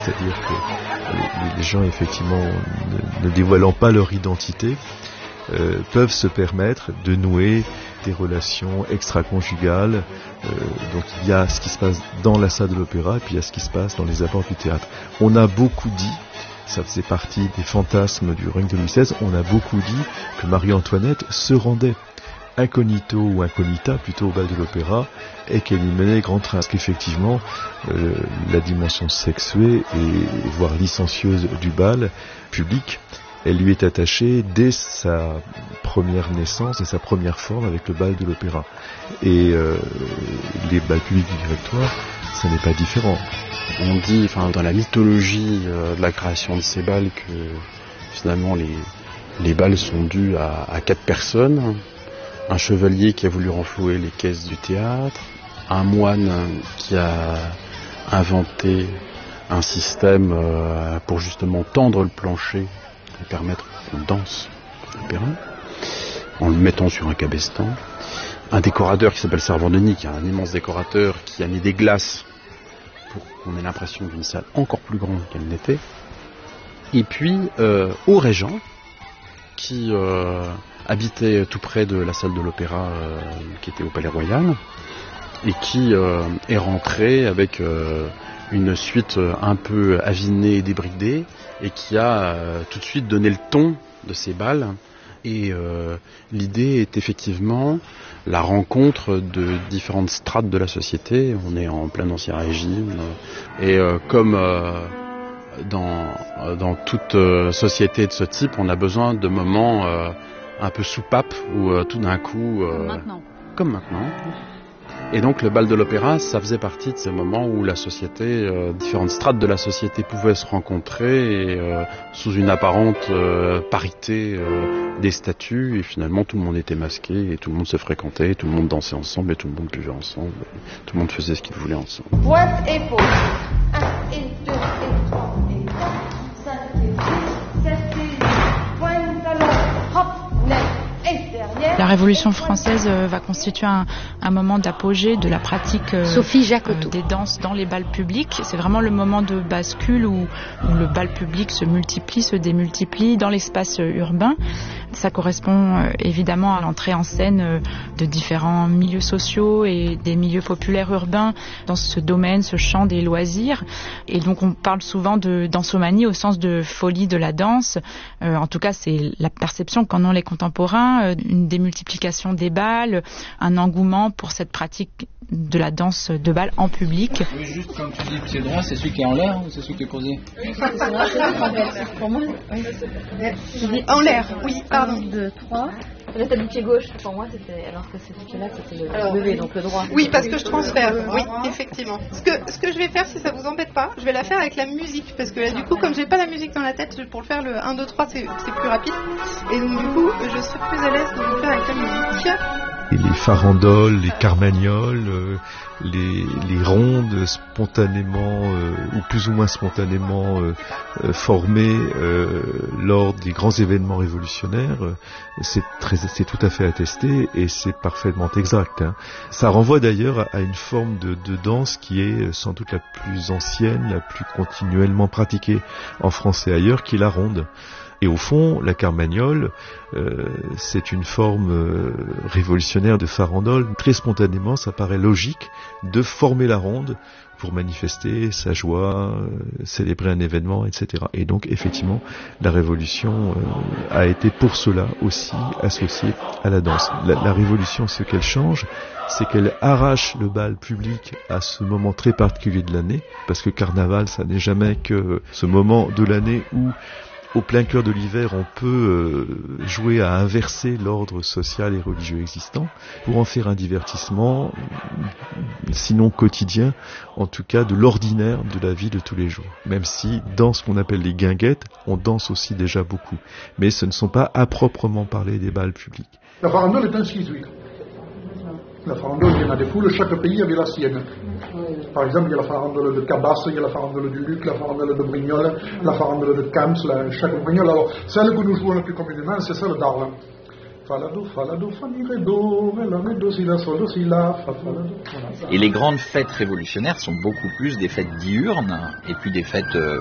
C'est-à-dire que les gens, effectivement, ne dévoilant pas leur identité, peuvent se permettre de nouer des relations extra-conjugales. Donc il y a ce qui se passe dans la salle de l'opéra et puis il y a ce qui se passe dans les abords du théâtre. On a beaucoup dit, ça faisait partie des fantasmes du règne de Louis XVI, on a beaucoup dit que Marie-Antoinette se rendait incognito ou incognita plutôt au bal de l'opéra et qu'elle y menait grand train. Parce qu'effectivement, la dimension sexuée et voire licencieuse du bal public, elle lui est attachée dès sa première naissance et sa première forme avec le bal de l'opéra. Et les bals publics du directoire, ça n'est pas différent. On dit, dans la mythologie de la création de ces bals, que finalement les bals sont dus à 4 personnes. Un chevalier qui a voulu renflouer les caisses du théâtre, un moine qui a inventé un système pour justement tendre le plancher et permettre qu'on danse l'opéra, en le mettant sur un cabestan, un décorateur qui s'appelle Servandoni, qui est un immense décorateur, qui a mis des glaces pour qu'on ait l'impression d'une salle encore plus grande qu'elle n'était, et puis au régent, qui habitait tout près de la salle de l'opéra qui était au Palais Royal, et qui est rentré avec une suite un peu avinée et débridée, et qui a tout de suite donné le ton de ces bals. Et l'idée est effectivement la rencontre de différentes strates de la société. On est en plein ancien régime, et comme dans toute société de ce type, on a besoin de moments un peu soupape, où tout d'un coup... Comme maintenant. Et donc le bal de l'opéra, ça faisait partie de ces moments où la société, différentes strates de la société pouvaient se rencontrer, et, sous une apparente parité des statuts, et finalement tout le monde était masqué, et tout le monde se fréquentait, et tout le monde dansait ensemble, et tout le monde buvait ensemble, tout le monde faisait ce qu'il voulait ensemble. Pointe et pause. 1 et 2 et 3 et 4, 5 et 6, 7 et 8, pointe talon, hop, 9 et derrière. La Révolution française va constituer un moment d'apogée de la pratique des danses dans les bals publics. C'est vraiment le moment de bascule où le bal public se multiplie, se démultiplie dans l'espace urbain. Ça correspond évidemment à l'entrée en scène de différents milieux sociaux et des milieux populaires urbains dans ce domaine, ce champ des loisirs. Et donc on parle souvent de dansomanie au sens de folie de la danse. En tout cas, c'est la perception qu'en ont les contemporains, une démultiplication des bals, un engouement pour cette pratique de la danse de bal en public. Oui, juste comme tu dis, pied droit, c'est celui qui est en l'air ou c'est celui qui est posé? Pour moi, oui. Je dis en l'air, oui, pardon. 1, 2, 3. Là, t'as du pied gauche. Pour moi, c'était. Alors que ce pied-là, c'était le levé, donc le droit. Oui, parce que je transfère. Oui, effectivement. Ce que je vais faire, si ça vous embête pas, je vais la faire avec la musique. Parce que là, du coup, comme j'ai pas la musique dans la tête, pour le faire le 1, 2, 3, c'est plus rapide. Et donc, du coup, je serai plus à l'aise de le faire avec la musique. Et les farandoles, les carmagnoles, les rondes spontanément ou plus ou moins spontanément formées lors des grands événements révolutionnaires, c'est tout à fait attesté et c'est parfaitement exact. Hein. Ça renvoie d'ailleurs à une forme de danse qui est sans doute la plus ancienne, la plus continuellement pratiquée en France et ailleurs, qui est la ronde. Et au fond, la carmagnole, c'est une forme révolutionnaire de farandole. Très spontanément, ça paraît logique de former la ronde pour manifester sa joie, célébrer un événement, etc. Et donc, effectivement, la Révolution a été pour cela aussi associée à la danse. La Révolution, ce qu'elle change, c'est qu'elle arrache le bal public à ce moment très particulier de l'année, parce que Carnaval, ça n'est jamais que ce moment de l'année où au plein cœur de l'hiver, on peut jouer à inverser l'ordre social et religieux existant pour en faire un divertissement, sinon quotidien, en tout cas de l'ordinaire de la vie de tous les jours. Même si, dans ce qu'on appelle les guinguettes, on danse aussi déjà beaucoup. Mais ce ne sont pas à proprement parler des bals publics. La farandole est un schizouille. La farandole, il y en a des foules, chaque pays avait la sienne. Par exemple, il y a la farandole de Cabasse, il y a la farandole du Luc, la farandole de Brignoles, la farandole de Camps, chaque Brignoles. Alors, celle que nous jouons le plus communément, c'est celle d'Arles. fa, la, do, fa, mi, ré, do, si, la, sol, do, si, la, fa, la, do. Voilà. Et les grandes fêtes révolutionnaires sont beaucoup plus des fêtes diurnes et puis des fêtes